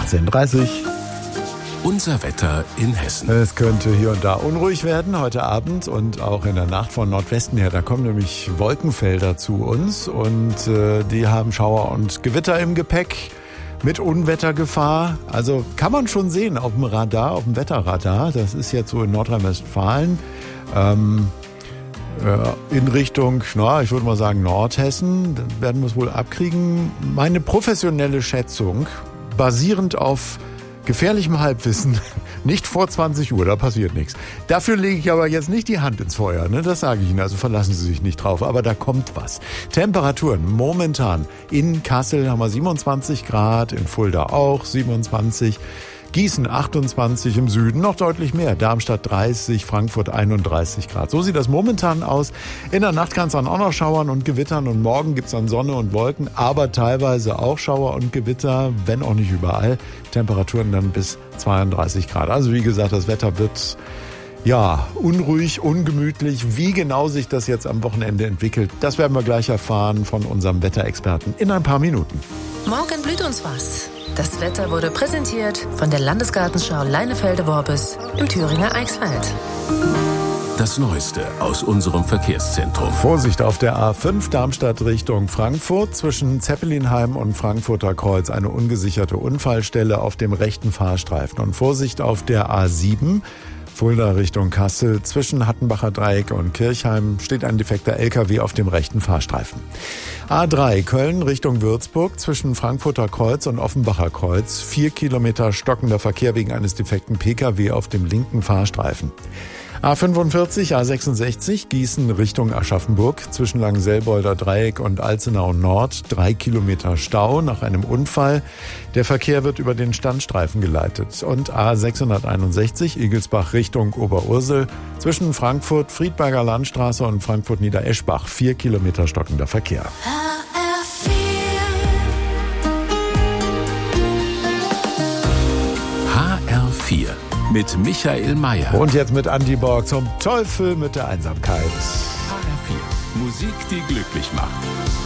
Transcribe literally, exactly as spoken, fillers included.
achtzehn Uhr dreißig. Unser Wetter in Hessen. Es könnte hier und da unruhig werden heute Abend und auch in der Nacht von Nordwesten her. Da kommen nämlich Wolkenfelder zu uns und äh, die haben Schauer und Gewitter im Gepäck mit Unwettergefahr. Also kann man schon sehen auf dem Radar, auf dem Wetterradar. Das ist jetzt so in Nordrhein-Westfalen. Ähm, äh, in Richtung, na, ich würde mal sagen Nordhessen. Dann werden wir es wohl abkriegen. Meine professionelle Schätzung, basierend auf gefährlichem Halbwissen, nicht vor zwanzig Uhr, da passiert nichts. Dafür lege ich aber jetzt nicht die Hand ins Feuer, ne? Das sage ich Ihnen, also verlassen Sie sich nicht drauf, aber da kommt was. Temperaturen momentan in Kassel haben wir siebenundzwanzig Grad, in Fulda auch siebenundzwanzig, Gießen achtundzwanzig, im Süden noch deutlich mehr. Darmstadt dreißig, Frankfurt einunddreißig Grad. So sieht das momentan aus. In der Nacht kann es dann auch noch schauern und gewittern und morgen gibt es dann Sonne und Wolken, aber teilweise auch Schauer und Gewitter, wenn auch nicht überall. Temperaturen dann bis zweiunddreißig Grad. Also wie gesagt, das Wetter wird ja unruhig, ungemütlich. Wie genau sich das jetzt am Wochenende entwickelt, das werden wir gleich erfahren von unserem Wetterexperten in ein paar Minuten. Morgen blüht uns was. Das Wetter wurde präsentiert von der Landesgartenschau Leinefelde-Worbis im Thüringer Eichsfeld. Das Neueste aus unserem Verkehrszentrum. Vorsicht auf der A fünf Darmstadt Richtung Frankfurt. Zwischen Zeppelinheim und Frankfurter Kreuz eine ungesicherte Unfallstelle auf dem rechten Fahrstreifen. Und Vorsicht auf der A sieben Fulda Richtung Kassel. Zwischen Hattenbacher Dreieck und Kirchheim steht ein defekter L K W auf dem rechten Fahrstreifen. A drei Köln Richtung Würzburg. Zwischen Frankfurter Kreuz und Offenbacher Kreuz. Vier Kilometer stockender Verkehr wegen eines defekten P K W auf dem linken Fahrstreifen. A fünfundvierzig, A sechsundsechzig, Gießen Richtung Aschaffenburg. Zwischen Langenselbolder Dreieck und Alzenau Nord. Drei Kilometer Stau nach einem Unfall. Der Verkehr wird über den Standstreifen geleitet. Und A sechshunderteinundsechzig, Igelsbach Richtung Oberursel. Zwischen Frankfurt, Friedberger Landstraße und Frankfurt Niedereschbach. Vier Kilometer stockender Verkehr. H R vier mit Michael Mayer. Und jetzt mit Andi Borg zum Teufel mit der Einsamkeit. H R vier. Musik, die glücklich macht.